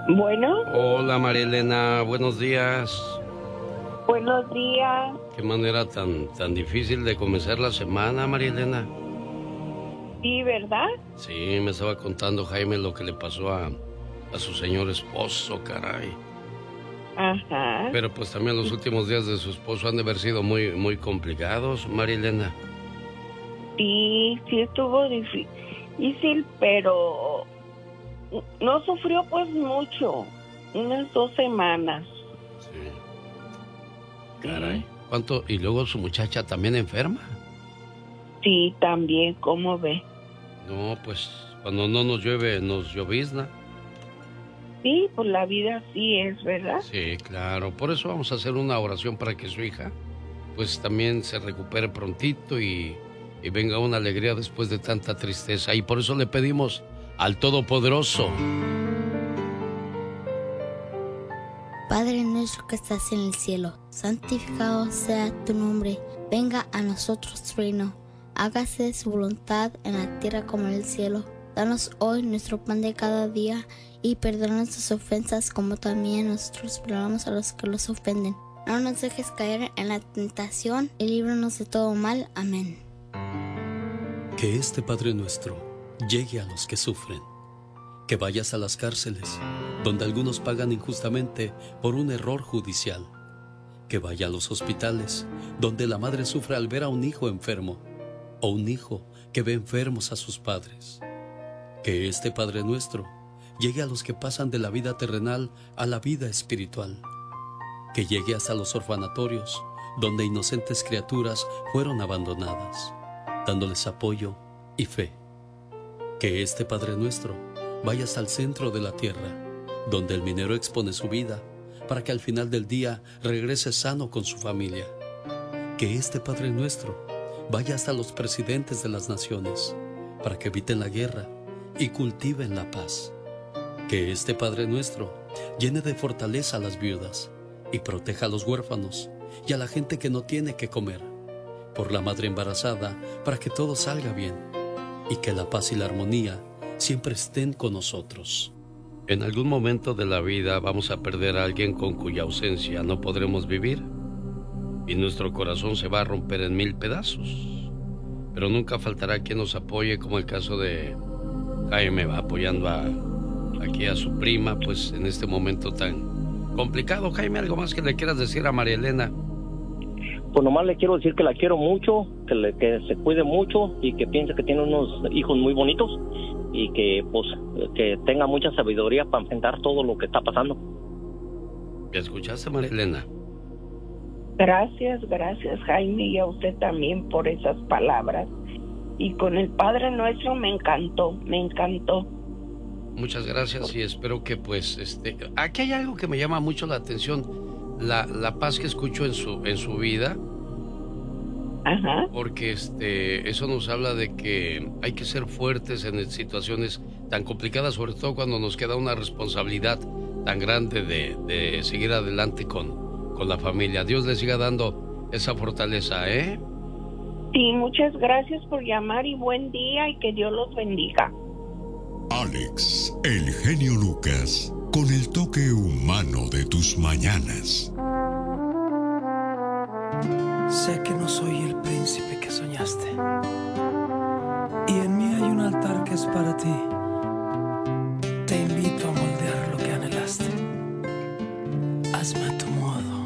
Bueno, Hola María Elena, buenos días. buenos días. Qué manera tan difícil de comenzar la semana, María Elena. Sí, ¿verdad? Sí, me estaba contando Jaime lo que le pasó a su señor esposo, caray. Ajá. Pero pues también los últimos días de su esposo han de haber sido muy complicados, María Elena. Sí, sí estuvo difícil, pero no sufrió pues mucho. Unas 2 semanas. Sí. Sí, Caray. ¿Cuánto? Y luego su muchacha también enferma. sí, también, ¿cómo ve? No, pues cuando no nos llueve, nos llovizna. Sí, pues la vida sí es, ¿verdad? Sí, claro. Por eso vamos a hacer una oración para que su hija, pues también se recupere prontito y venga una alegría después de tanta tristeza. Y por eso le pedimos al Todopoderoso. Padre nuestro que estás en el cielo, santificado sea tu nombre. Venga a nosotros tu reino. Hágase su voluntad en la tierra como en el cielo. Danos hoy nuestro pan de cada día y perdona nuestras ofensas como también nosotros perdonamos a los que los ofenden. No nos dejes caer en la tentación y líbranos de todo mal. Amén. Que este Padre nuestro llegue a los que sufren. Que vayas a las cárceles, donde algunos pagan injustamente por un error judicial. Que vaya a los hospitales, donde la madre sufre al ver a un hijo enfermo, o un hijo que ve enfermos a sus padres. Que este Padre nuestro llegue a los que pasan de la vida terrenal a la vida espiritual. Que llegue hasta los orfanatorios, donde inocentes criaturas fueron abandonadas, dándoles apoyo y fe. Que este Padre nuestro vaya hasta el centro de la tierra, donde el minero expone su vida, para que al final del día regrese sano con su familia. Que este Padre nuestro vaya hasta los presidentes de las naciones, para que eviten la guerra y cultiven la paz. Que este Padre nuestro llene de fortaleza a las viudas y proteja a los huérfanos y a la gente que no tiene que comer. Por la madre embarazada, para que todo salga bien y que la paz y la armonía siempre estén con nosotros. En algún momento de la vida vamos a perder a alguien con cuya ausencia no podremos vivir y nuestro corazón se va a romper en 1000 pedazos. Pero nunca faltará quien nos apoye, como el caso de Jaime, va apoyando aquí a su prima, pues en este momento tan complicado. Jaime, ¿algo más que le quieras decir a María Elena? Pues nomás le quiero decir que la quiero mucho, que se cuide mucho y que piense que tiene unos hijos muy bonitos y que pues que tenga mucha sabiduría para enfrentar todo lo que está pasando. ¿Ya escuchaste, María Elena? Gracias, Jaime, y a usted también por esas palabras. Y con el Padre Nuestro me encantó. Muchas gracias y espero que pues aquí hay algo que me llama mucho la atención, la paz que escucho en su vida. Ajá. Porque eso nos habla de que hay que ser fuertes en situaciones tan complicadas, sobre todo cuando nos queda una responsabilidad tan grande de seguir adelante con la familia. Dios le siga dando esa fortaleza, ¿eh? Sí, muchas gracias por llamar y buen día y que Dios los bendiga. Alex, el genio Lucas, con el toque humano de tus mañanas. Sé que no soy el príncipe que soñaste, y en mí hay un altar que es para ti. Te invito a moldear lo que anhelaste. Hazme a tu modo.